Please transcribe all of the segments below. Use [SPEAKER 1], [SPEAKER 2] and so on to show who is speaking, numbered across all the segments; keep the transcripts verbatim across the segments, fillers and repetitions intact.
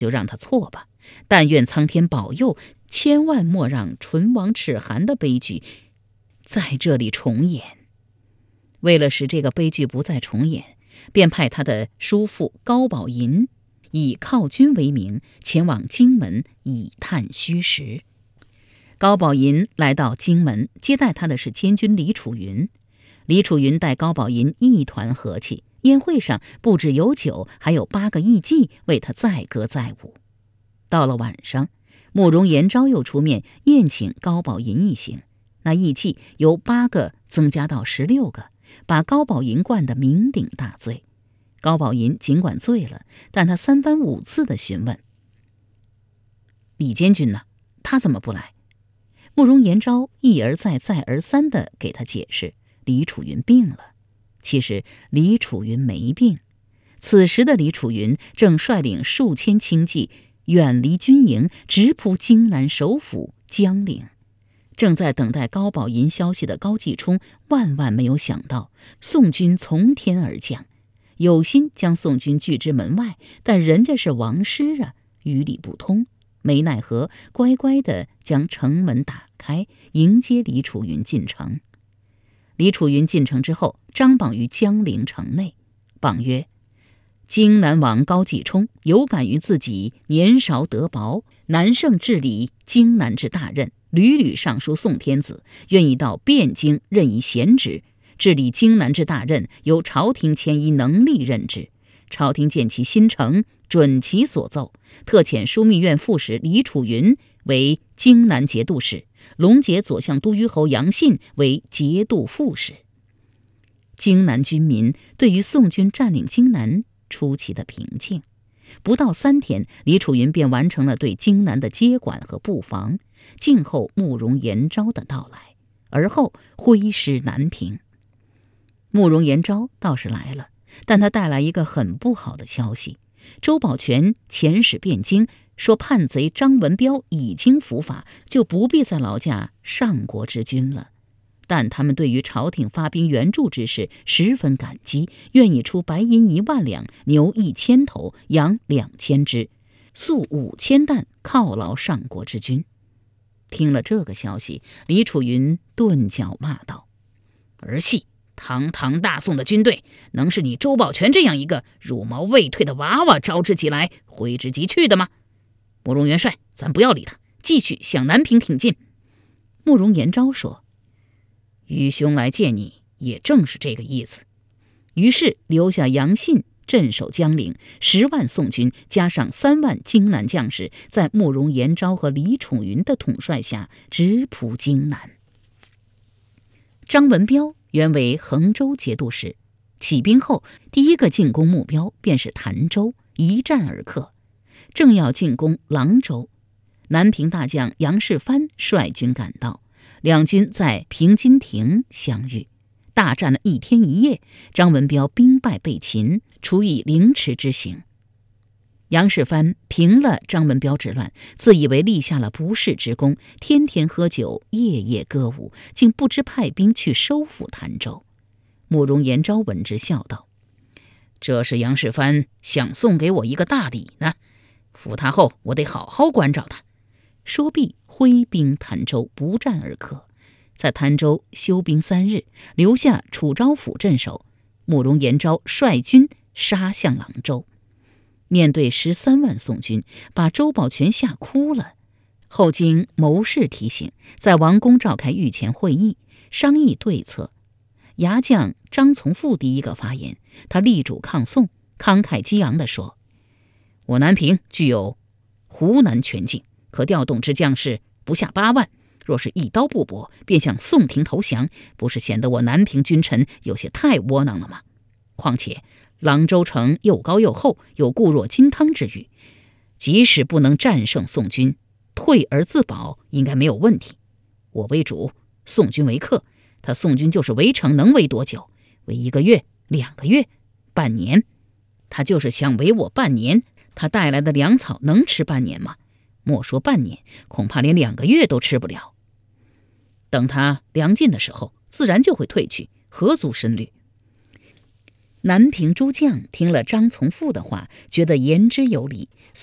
[SPEAKER 1] 就让他错吧，但愿苍天保佑，千万莫让唇亡齿寒的悲剧在这里重演。为了使这个悲剧不再重演，便派他的叔父高宝银以犒军为名，前往荆门以探虚实。高宝银来到荆门，接待他的是监军李楚云。李楚云待高宝银一团和气，宴会上不只有酒，还有八个艺妓为他载歌载舞。到了晚上，慕容延昭又出面宴请高宝银一行，那艺妓由八个增加到十六个，把高宝银灌得酩酊大醉。高宝银尽管醉了，但他三番五次地询问：“李监军呢？他怎么不来？”慕容延昭一而再再而三地给他解释，李楚云病了。其实李楚云没病，此时的李楚云正率领数千轻骑远离军营，直扑荆南首府江陵。正在等待高宝银消息的高继冲万万没有想到，宋军从天而降，有心将宋军拒之门外，但人家是王师啊，于理不通，没奈何，乖乖地将城门打开，迎接李楚云进城。李楚云进城之后，张榜于江陵城内，榜曰：“荆南王高继冲有感于自己年少德薄，难胜治理荆南之大任，屡屡上书宋天子，愿意到汴京任以贤职。治理荆南之大任，由朝廷迁依能力任之。朝廷见其心诚，准其所奏，特遣枢密院副使李楚云为荆南节度使，龙节左相都虞侯杨信为节度副使。”荆南军民对于宋军占领荆南出奇的平静。不到三天，李楚云便完成了对荆南的接管和布防，静候慕容延昭的到来，而后挥师南平。慕容延昭倒是来了，但他带来一个很不好的消息：周保全遣使汴京，说叛贼张文彪已经伏法，就不必再劳驾上国之君了。但他们对于朝廷发兵援助之事十分感激，愿意出白银一万两，牛一千头，羊两千只，粟五千担，犒劳上国之君。听了这个消息，李楚云顿脚骂道：“儿戏！堂堂大宋的军队，能是你周保全这样一个茹毛未退的娃娃招之即来，挥之即去的吗？慕容元帅，咱不要理他，继续向南平挺进。”慕容延昭说：“愚兄来见你，也正是这个意思。”于是留下杨信镇守江陵，十万宋军加上三万荆南将士，在慕容延昭和李楚云的统帅下直扑荆南。张文彪原为衡州节度使，起兵后第一个进攻目标便是潭州，一战而克。正要进攻郎州，南平大将杨世蕃率军赶到，两军在平津亭相遇，大战了一天一夜，张文彪兵败被擒，处以凌迟之刑。杨世蕃平了张文彪之乱，自以为立下了不世之功，天天喝酒，夜夜歌舞，竟不知派兵去收复潭州。慕容延昭闻之笑道：“这是杨世蕃想送给我一个大礼呢，俘他后我得好好关照他。”说毕，挥兵潭州，不战而克。在潭州休兵三日，留下楚昭府镇守。慕容延昭率军杀向郎州，面对十三万宋军，把周保全吓哭了。后经谋士提醒，在王宫召开御前会议，商议对策。牙将张从富第一个发言，他力主抗宋，慷慨激昂地说：“我南平具有湖南全境，可调动之将士不下八万，若是一刀不搏，便向宋廷投降，不是显得我南平君臣有些太窝囊了吗？况且郎州城又高又厚，有固若金汤之誉，即使不能战胜宋军，退而自保应该没有问题。我为主，宋军为客，他宋军就是围城，能围多久？围一个月、两个月、半年？他就是想围我半年，他带来的粮草能吃半年吗？莫说半年，恐怕连两个月都吃不了。等他粮尽的时候，自然就会退去，何足深虑。”南平诸将听了张从富的话，觉得言之有理，遂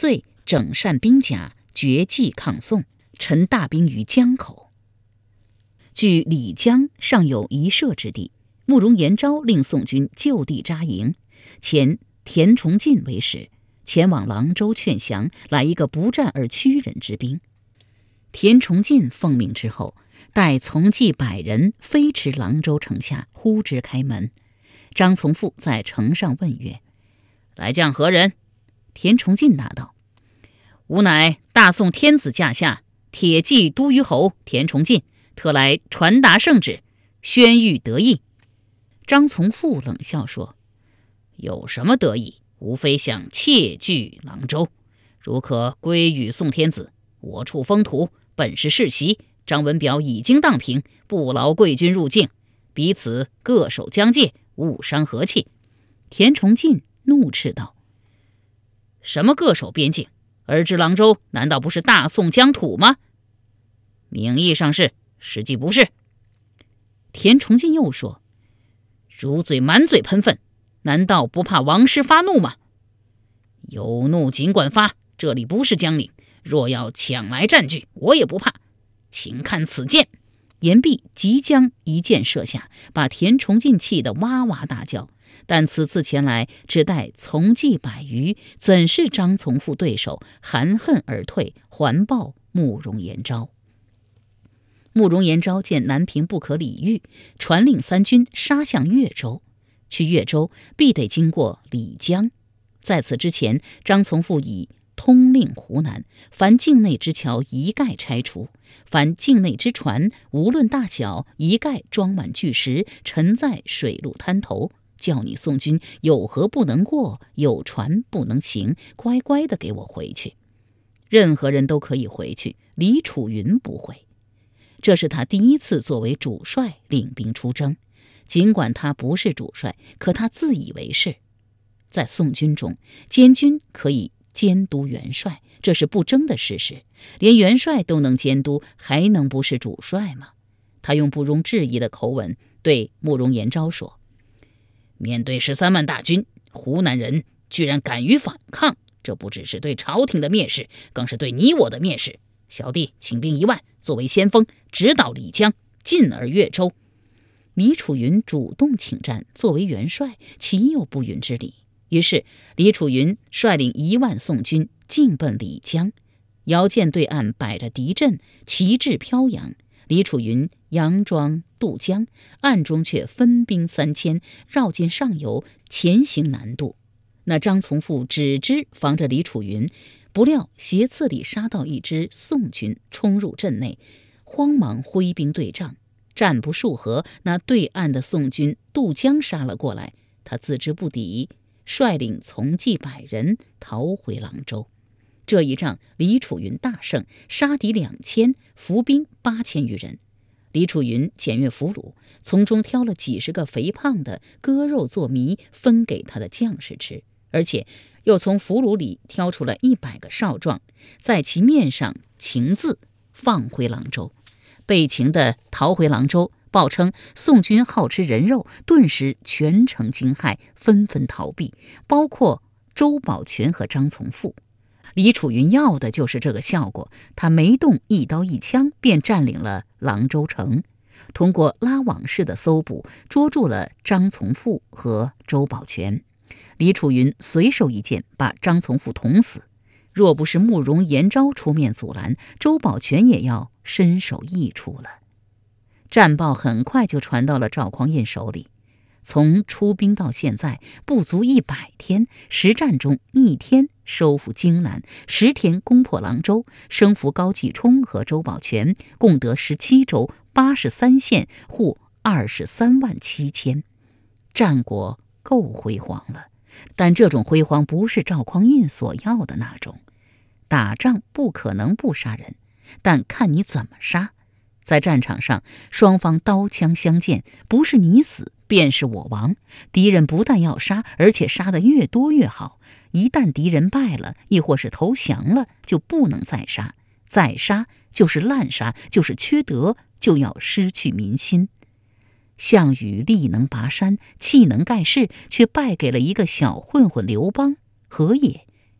[SPEAKER 1] 整善兵甲，绝迹抗宋，陈大兵于江口。距李江尚有一射之地，慕容延昭令宋军就地扎营，前田崇进为使，前往郎州劝降，来一个不战而屈人之兵。田崇进奉命之后，待从骑百人飞驰郎州城下，呼之开门。张从父在城上问曰：“来将何人？”田崇进答道：“吾乃大宋天子驾下铁骑都虞侯田崇进，特来传达圣旨，宣谕得意。”张从父冷笑说：“有什么得意？无非想窃据郎州，如可归与宋天子，我处封土，本是世袭。张文表已经荡平，不劳贵军入境，彼此各守疆界，勿伤和气。”田崇进怒斥道：“什么各守边境？而知郎州难道不是大宋疆土吗？名义上是，实际不是。”田崇进又说：“如嘴满嘴喷粪，难道不怕王师发怒吗？有怒尽管发，这里不是江岭，若要抢来占据，我也不怕。请看此剑。”言毕，即将一箭射下，把田崇进气得哇哇大叫。但此次前来只带从骑百余，怎是张从父对手？含恨而退，还报慕容延昭。慕容延昭见南平不可理喻，传令三军杀向越州。去越州必得经过李江，在此之前，张从父已通令湖南，凡境内之桥一概拆除，凡境内之船无论大小，一概装满巨石，沉在水路滩头，叫你宋军有河不能过，有船不能行，乖乖的给我回去。任何人都可以回去，李楚云不会。这是他第一次作为主帅领兵出征，尽管他不是主帅，可他自以为是。在宋军中，监军可以监督元帅，这是不争的事实，连元帅都能监督，还能不是主帅吗？他用不容置疑的口吻对慕容延昭说：“面对十三万大军，湖南人居然敢于反抗，这不只是对朝廷的蔑视，更是对你我的蔑视。小弟请兵一万，作为先锋，直捣李江，进而越州。”李楚云主动请战，作为元帅，岂有不允之理？于是李楚云率领一万宋军进奔李江。遥见对岸摆着敌阵，旗帜飘扬，李楚云佯装渡江，暗中却分兵三千，绕进上游，前行难渡。那张从父只知防着李楚云，不料斜刺里杀到一支宋军冲入阵内，慌忙挥兵对仗，战不数合，那对岸的宋军渡江杀了过来，他自知不敌，率领从骑百人逃回郎州。这一仗李楚云大胜，杀敌两千，伏兵八千余人。李楚云检阅俘虏，从中挑了几十个肥胖的，割肉做糜，分给他的将士吃，而且又从俘虏里挑出了一百个少壮，在其面上情字，放回郎州。被擒的逃回郎州，报称宋军好吃人肉，顿时全城惊骇，纷纷逃避，包括周保全和张从父。李楚云要的就是这个效果，他没动一刀一枪，便占领了郎州城。通过拉网式的搜捕，捉住了张从父和周保全。李楚云随手一剑，把张从父捅死。若不是慕容延昭出面阻拦，周保全也要身首异处了。战报很快就传到了赵匡胤手里。从出兵到现在不足一百天，实战中一天收复荆南，十天攻破郎州，生俘高继冲和周保全，共得十七州八十三县，户二十三万七千。战果够辉煌了，但这种辉煌不是赵匡胤所要的那种。打仗不可能不杀人，但看你怎么杀。在战场上，双方刀枪相见，不是你死便是我亡。敌人不但要杀，而且杀得越多越好。一旦敌人败了，亦或是投降了，就不能再杀，再杀就是滥杀，就是缺德，就要失去民心。项羽力能拔山，气能盖世，却败给了一个小混混刘邦，何也？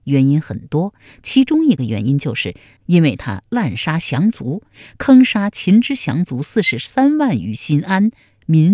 [SPEAKER 1] 原因很多，其中一个原因就是因为他滥杀降卒，坑杀秦之降卒四十三万于新安，民